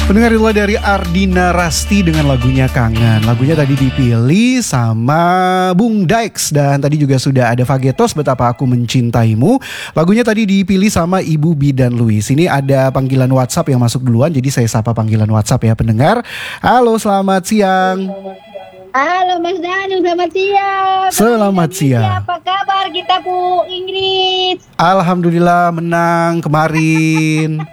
Pendengar itulah dari Ardina Rasti dengan lagunya Kangen. Lagunya tadi dipilih sama Bung Daix. Dan tadi juga sudah ada Fagetos Betapa Aku Mencintaimu. Lagunya tadi dipilih sama Ibu Bidan Luis. Ini ada panggilan WhatsApp yang masuk duluan. Jadi saya sapa panggilan WhatsApp ya pendengar. Halo, selamat siang. Halo Mas Danu, selamat siang. Selamat siang. Apa kabar kita Bu Inggris? Alhamdulillah menang kemarin.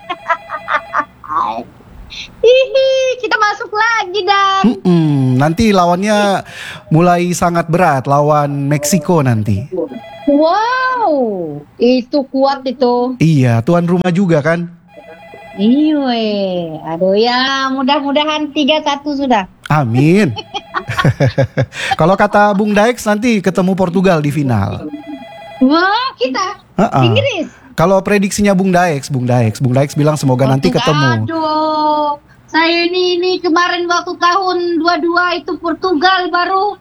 Hihi, kita masuk lagi Dan. Nanti lawannya mulai sangat berat, lawan Meksiko nanti. Wow, itu kuat itu. Iya, tuan rumah juga kan? Iya, aduh ya, mudah-mudahan 3-1 sudah. Amin. Kalau kata Bung Daix nanti ketemu Portugal di final. Wah, kita Inggris. Kalau prediksinya Bung Daix bilang semoga nanti ketemu. Aduh, saya ini kemarin waktu tahun 22 itu Portugal baru.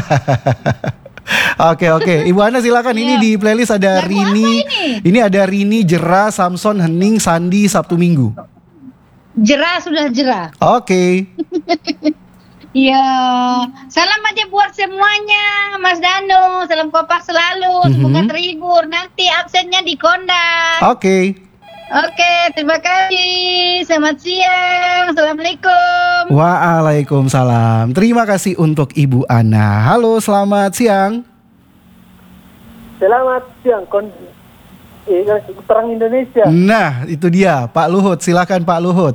Oke. Ibu Ana silakan. Ini di playlist ada Lagu Rini. Ini ada Rini, Jera, Samson, Hening, Sandi, Sabtu Minggu. Jera sudah jera. Oke. Ya, salam aja buat semuanya, Mas Danu. Salam kompak selalu. Semoga terhibur. Nanti absennya di Kondas. Oke, terima kasih. Selamat siang. Assalamualaikum. Waalaikumsalam. Terima kasih untuk Ibu Ana. Halo, selamat siang. Selamat siang, Terang Indonesia. Nah, itu dia, Pak Luhut. Silakan Pak Luhut.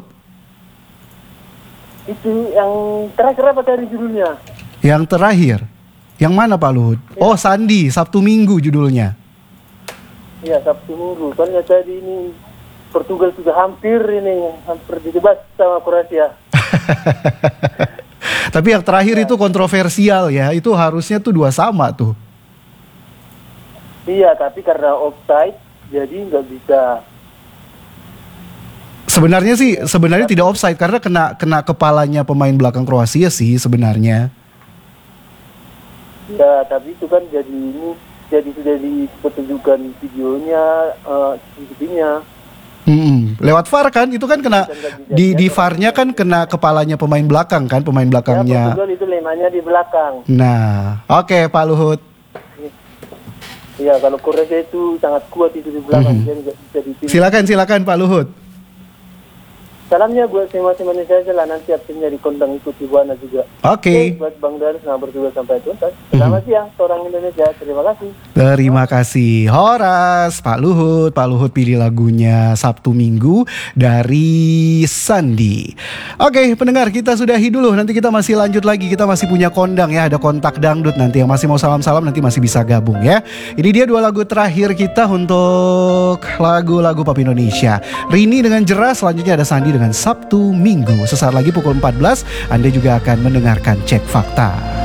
Itu yang terakhir apa tadi judulnya? Yang terakhir. Yang mana Pak Luhut? Ya. Oh, Sandi, Sabtu Minggu judulnya. Iya, Sabtu Minggu. Soalnya tadi ini Portugal sudah hampir ditebas sama Kroasia. Tapi yang terakhir itu kontroversial ya. Itu harusnya tuh 2 sama tuh. Iya, tapi karena offside jadi nggak bisa. Sebenarnya tidak offside karena kena kepalanya pemain belakang Kroasia sih sebenarnya. Ya, tapi itu kan jadi sudah dipertunjukkan videonya, CCTV-nya. Lewat VAR kan, itu kan kena di VAR-nya kan kena kepalanya pemain belakang kan, pemain belakangnya. Ya, Portugal itu lemahnya di belakang. Nah, oke Pak Luhut. Iya, kalau Kroasia itu sangat kuat itu di belakang, jadi nggak bisa dipilih. Silakan Pak Luhut. Salamnya buat semua-semua Indonesia lah, nanti absennya dikondang ikut Ibu Ana juga. Oke. Buat Bang Darus bertugas sampai tuntas. Selamat siang, orang Indonesia. Terima kasih. Terima kasih Horas, Pak Luhut pilih lagunya Sabtu Minggu dari Sandi. Oke, pendengar, kita sudahi dulu. Nanti kita masih lanjut lagi. Kita masih punya kondang ya, ada kontak dangdut nanti. Yang masih mau salam-salam nanti masih bisa gabung ya. Ini dia 2 lagu terakhir kita untuk lagu-lagu pop Indonesia. Rini dengan Jera, selanjutnya ada Sandi dengan Sabtu Minggu. Sesaat lagi pukul 14 Anda juga akan mendengarkan Cek Fakta.